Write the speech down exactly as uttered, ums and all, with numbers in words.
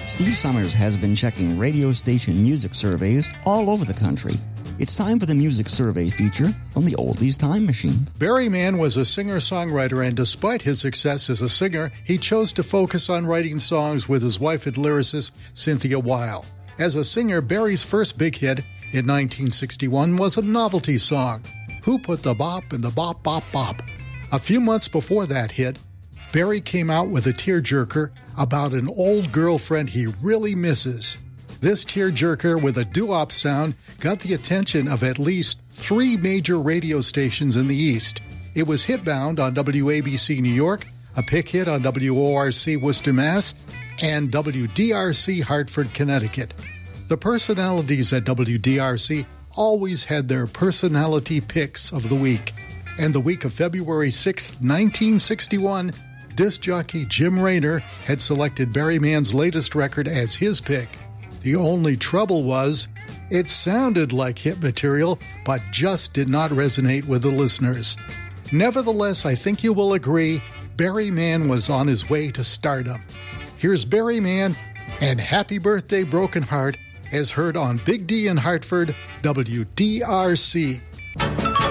Steve Summers has been checking radio station music surveys all over the country. It's time for the Music Survey feature from the Oldies Time Machine. Barry Mann was a singer-songwriter, and despite his success as a singer, he chose to focus on writing songs with his wife and lyricist Cynthia Weil. As a singer, Barry's first big hit in nineteen sixty-one was a novelty song, Who Put the Bop in the Bop Bop Bop? A few months before that hit, Barry came out with a tearjerker about an old girlfriend he really misses. This tearjerker with a doo-wop sound got the attention of at least three major radio stations in the East. It was hitbound on W A B C New York, a pick hit on W O R C Worcester, Mass., and W D R C Hartford, Connecticut. The personalities at W D R C always had their personality picks of the week. And the week of February sixth, nineteen sixty-one, disc jockey Jim Raynor had selected Barry Mann's latest record as his pick. The only trouble was, it sounded like hit material, but just did not resonate with the listeners. Nevertheless, I think you will agree, Barry Mann was on his way to stardom. Here's Barry Mann and Happy Birthday Broken Heart, as heard on Big D in Hartford, W D R C.